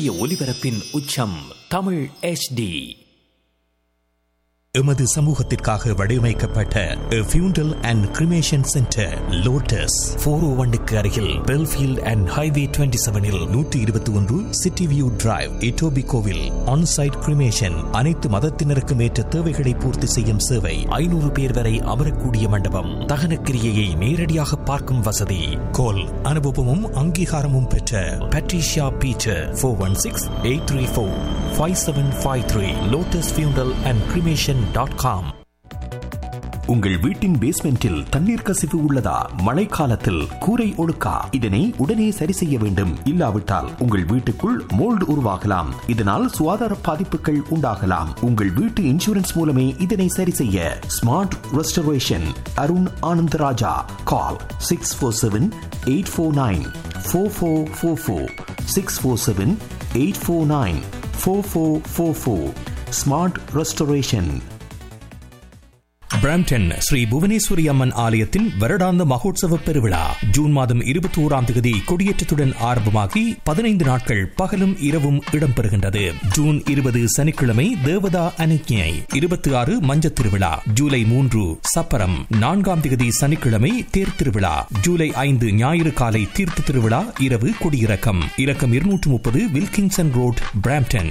துல்லிய ஒலிபரப்பின் உச்சம் தமிழ் HD. எமது சமூகத்திற்காக வடிவமைக்கப்பட்ட ஃபியூண்டல் அண்ட் கிரிமேஷன் சென்டர் லோட்டஸ் 401க்கு அருகில் Belfield and highway 27இல் 121 city view drive இட்டோபிகோவில் on-site cremation. அனைத்து மதத்தினருக்கும் ஏற்ற தேவைகளை பூர்த்தி செய்யும் சேவை. 500 பேர் வரை அமரக்கூடிய மண்டபம். தகன கிரியையை நேரடியாக பார்க்கும் வசதி. கோல் அனுபவமும் அங்கீகாரமும் பெற்ற பட்ரிஷியா பீட்டர் 416-834-5753 லோட்டஸ் ஃபியூண்டல் அண்ட் கிரிமேஷன் .com. உங்கள் வீட்டின் பேஸ்மெண்டில் தண்ணீர் கசிவு உள்ளதா? மழைக்காலத்தில் கூரை ஒழுக்கா? இதனை உடனே சரி செய்ய வேண்டும். இல்லாவிட்டால் உங்கள் வீட்டுக்குள் மோல்டு உருவாகலாம். இதனால் சுகாதார பாதிப்புகள் உண்டாகலாம். உங்கள் வீட்டு இன்சூரன்ஸ் மூலமே இதனை சரி செய்ய. Smart restoration Arun Anandaraja. கால் 647-849-4444 647-849-4444. Smart restoration. Brampton Sri Bhuvaneswari அம்மன் ஆலயத்தின் வருடாந்த மகோத்சவ பெருவிழா ஜூன் மாதம் 21ஆம் தேதி கொடியேற்றத்துடன் ஆரம்பமாகி 15 நாட்கள் பகலும் இரவும் இடம்பெறுகின்றது. ஜூன் 20 சனிக்கிழமை தேவதா அனுக்ஞை, 26 மஞ்சத் திருவிழா, ஜூலை 3 சப்பரம், 4ஆம் தேதி சனிக்கிழமை தேர் திருவிழா, ஜூலை 5 ஞாயிறு காலை தீர்த்த திருவிழா, இரவு கொடியிறக்கம். இலக்கம் 230 வில்கின்சன் ரோட், பிராம்டன்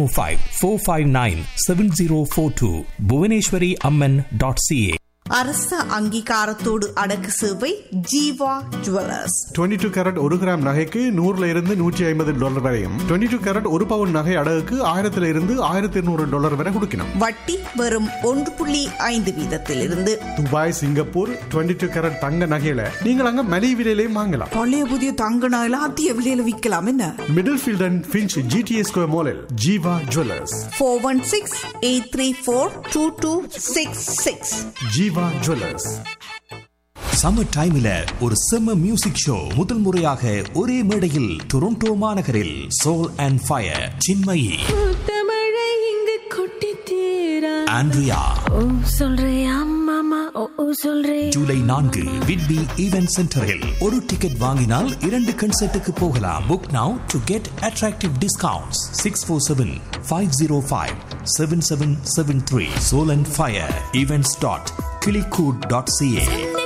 905-459-7042. புவனேஸ்வரி அம்மன் .ca. அரச அங்கீகாரத்தோடு அடக்கு சேவை ஜீவா ஜுவல்லர்ஸ். 22 கேரட் 1 கிராம் நகைக்கு $100 வரையும், 22 கேரட் 1 பவுன் நகை அடகுக்கு $1,000 வரை கொடுக்கணும். வட்டி வெறும் 1.5% துபாய், சிங்கப்பூர் 22 கேரட் தங்க நகையில நீங்கள் அங்க மலிவு விலையிலேயே வாங்கலாம். பழைய புதிய தங்க நகையில அதிக விலையில விற்கலாம். என்ன middle field and Finch GTA square மாலில் Jeeva jewellers. 416-834-2266. Jeeva jewellers. Summer டைம்ல ஒரு செம்ம மியூசிக் ஷோ முதல் முறையாக ஒரே மேடையில் டொரண்டோ மாநகரில் soul and fire Chinmayi, Andrea, July 4 Whitby event சென்டரில் ஒரு டிக்கெட் வாங்கினால் 2 கன்சர்ட்டுக்கு போகலாம். Book now to get attractive discounts. 647-505-7773. Soul and Fire Events.kilikud.ca.